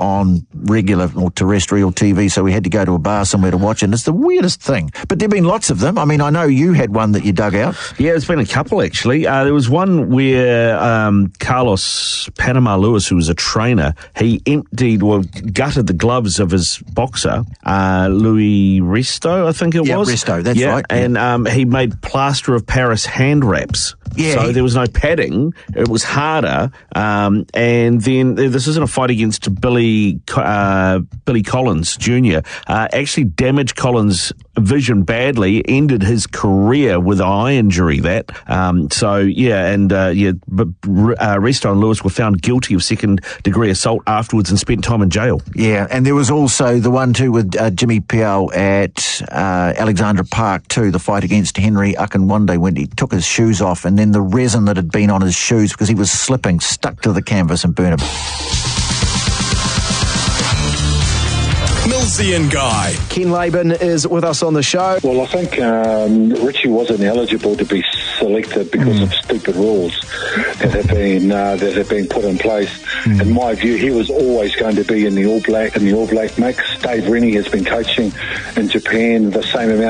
on regular or terrestrial TV, so we had to go to a bar somewhere to watch it. And it's the weirdest thing. But there have been lots of them. I mean, I know you had one that you dug out. Yeah, there's been a couple, actually. There was one where Carlos Panama Lewis, who was a trainer, he gutted the gloves of his boxer, Louis Resto, I think it was. Yeah, Resto, that's right. And he made plaster of Paris hand wraps. Yeah. So there was no padding. It was harder. And then this isn't a fight against Billy Collins Jr. Actually damaged Collins' vision badly, ended his career with an eye injury. But Resto and Lewis were found guilty of second-degree assault afterwards and spent time in jail. Yeah, and there was also the one too with Jimmy Piao at Alexandra Park too, the fight against Henry Akinwande when he took his shoes off and then the resin that had been on his shoes because he was slipping stuck to the canvas and burned him. Millsy and Guy. Ken Laban is with us on the show. Well, I think Richie wasn't eligible to be selected because of stupid rules that have been put in place. In my view, he was always going to be in the All Black mix. Dave Rennie has been coaching in Japan the same amount